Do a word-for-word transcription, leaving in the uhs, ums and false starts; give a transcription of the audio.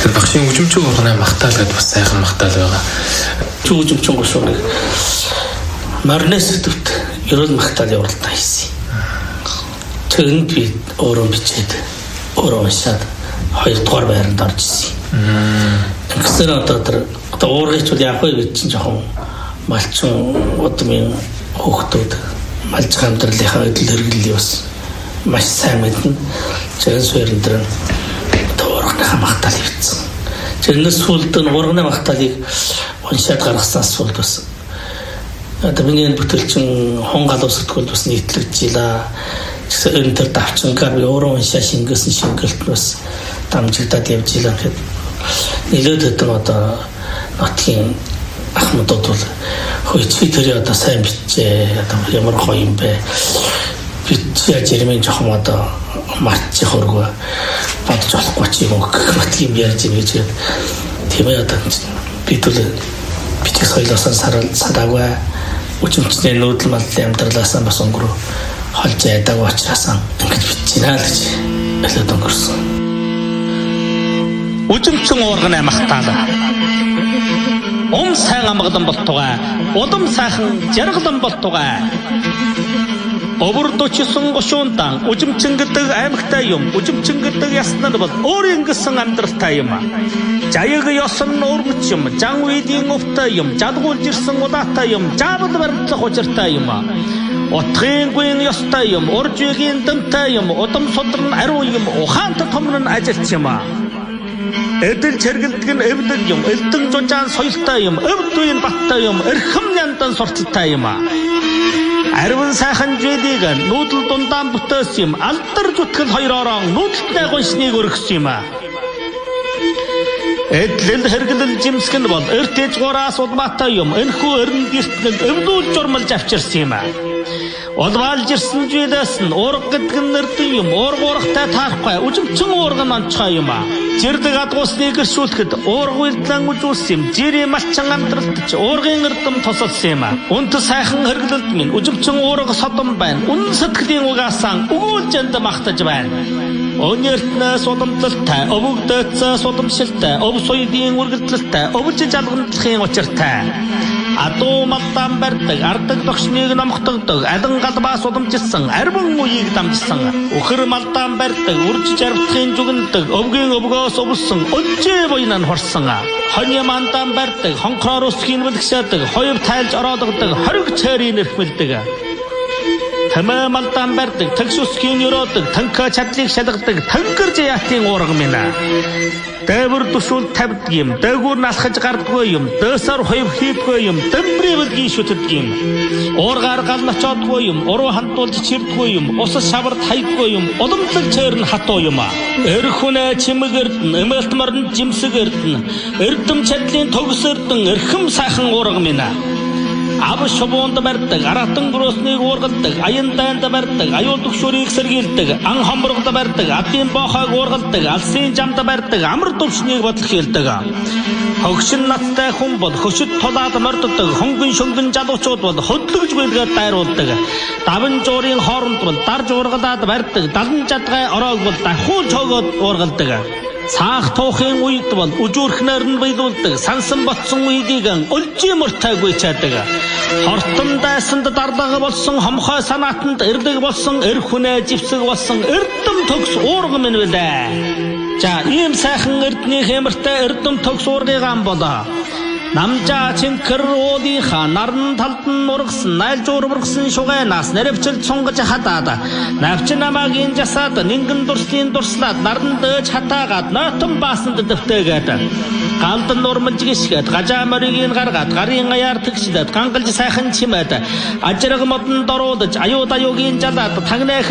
Тэр багшийн үжимчин урганы магтаал гэдэг бас сайхан магтаал байгаа. Үжимчин гушууныг марнес төвт ерөөл магтаал явуулалтаа хийсэн. Тэрэнд би өөрөө бичээд өөрөө уншаад хоёрдугаар байранд орж ирсэн. Тэгсээр одоо тэр одоо уургич бол яг хөө гэж чинь жоохон малчин удмын хүүхдүүд малж хамтралынхаа өдөл хэрэглэлийг бас маш сайн мэднэ. Зэрэг суурин дээр уурганы магтаал хийсэн. Тэрнээс сүүлд нь уурганы магтаалыг уншаад гаргасан сүүлд бас одоо миний бүтээлчин хон галуу сэтгүүл бас нийтлэгжилаа. Тэгсэн энэ төр давчингаар би өөрөө уншаа шингээсэн шингэлт бас дамжигдаад явж илаа гэхэд нэлээд хэдэн одоо нотгийн ахмадууд бол хөөцгий тэр одоо сайн бичээ одоо ямар гоё юм бэ бичээ жирмэн жоохон одоо марч хөргөө бодож болохгүй ч юм уу гэх юм ярьж юм гэж тийм ээ одоо бид бол бичиг соёлоос садаагүй үчимчний нүүдэл маллын амьдралаас бас өнгөрөө холж яадаг учраас ингэж бичнэ л гэж хэлээд өнгөрсөн. Үжимчин уурганы магтаал. Ум сайн амгалан болтугай, улам сайхан жаргалан болтугай. Овөрдөчсөн гошуунтан үжимчин гэдэг аймагтай юм. Үжимчин гэдэг яснаар бол өөрийн гэсэн амьдралтай юм. Жаяг ёсон нуурмч юм. Жан үйдийн өвтэй юм. Жадгуулж ирсэн удаатай юм. Жабал баримтлах учиртай юм. Утгын гүйн ёстой юм. Уржигийн дэмтэй юм. Удам судран ариу юм. Ухаантай томрон ажилч юм. Эдэл чэргэлдэг нь эвлэг юм. Элдэн жужаан соёлтой юм. Өвдүйн баттай юм. Эрхэм няндан сурталтай юм. Арван сайхан жидийг нүүдэл дундаан бүтээс юм. Алдар зүтгэл хоёроо нүүдэлтэй гоншныг өргөсөн юм. Эдлэл хэргэлэл жимсгэн бол эртэж гураас удмаатай юм. Энэхүү эрен гэртгэл өвдүүл журмалж авчирсан юм. Улваалж ирсэн жилээс нь уурга гэдэг нь нэрдэн юм. Уурга уургатай таарахгүй үжимчин уурган онцгой юм. Жирдэг адгуусныг гэршүүлэхэд уурга үйлдэлэн үзүүлсэн юм. Жирийн малчин амьдралд ч уургын эрдэм тусалсан юм. Үнт сайхан хэргэлэлд минь үжимчин уурга содон байна. Үнэн сэтгэлийн угаасаа өгүүлжэнд магтаж байна. Өнөртнөөс удамтлалтай, өвөгдөөцөөс удамшилтай, өв соёлын үргэлжлэлтэй, өвж жалгамтлахын учиртай. Адуу малдан барьдаг, ардаг догшныг номхтогдог, алан галбаас удамжсан, арван үеийг дамжсан. Өхөр малдан барьдаг, үрж жарвтахын жүгэндэг, өвгийн өвгөөс өвсөн, өнжээ буйнан хорсон. Хоны мандан барьдаг, хонхроор өсхийн бэлгшээдэг, хоёв тайлж ороодогдог, хориг цайрын нэрхмэлдэг. Тамаа малдан барьдаг, тэгш өсхийн өрөөдөг, танка чадлыг шалгадаг, тангэр жаятын уурга минь. Дэвэр тушуул тавьдаг юм, дээгүүр насхаж гардгүй юм, дэсэр хоёв хийдгүй юм, дэмбрэвэлгийн шүтдэг юм. Уургаар гал начаадгүй юм, уруу хантуулж чирдгүй юм, усас шаварт хайдгүй юм, уламжлаг цайр нь хатуу юм. Эрхүнэ чимэгэрдэн, эмэлт морнд жимсэгэрдэн, эрдэм чадлын төгсөрдөн, эрхэм сайхан уурга минь. Ав шубуунд барьдаг, аратан гөрөөснийг уургалдаг, аян дайнд барьдаг, аюул төгшөрийг сэргийлдэг, ан хомрогд барьдаг, адын боохойг уургалдаг, алсын жамд барьдаг, амар төвшнийг бодлох хийлдэг. Хогшин наттай хүн бол хөшөд тулаад морддог, хонгон шөнгөн жалуучууд бол хөдлөж бэлгээд дайруулдаг. Даван жуурын хооронд бол дарж уургалаад барьдаг, далан жадгай ороог бол дахуул чогоод уургалдаг. Саах туухын үед бол үжүүрхнээр нь биелүүлдэг, сансан ботсон үедийг өлжийн мөртайг чаадаг. Хортон дайсанд дарлага болсон, хомхой санаатанд эрлэг болсон, эр хүнээ живсэг болсон, эрдэм төгс уурга минь билээ. За ийм сайхан эрдний хэмэртэй эрдэм төгс уургыг ам болоо. Намжаа чинкэр уудынхаа наран талд нь ургасан, найлж урваргасан шугайнаас нэрэвчилж сунгаж хатаад, навч намаагийн жасаад, нингэн дурслын дурслаад, наран дөөж хатаагаад, нойтон баасанд дэвтээгээд, галдан нурмалж гიშгээд, гажаа морийг гаргаад, гарын аяар тэгшлээд, гангалж сайхан чимээд, ажраг модон доруудаж, аюуд аюугийн жалаад, тагнах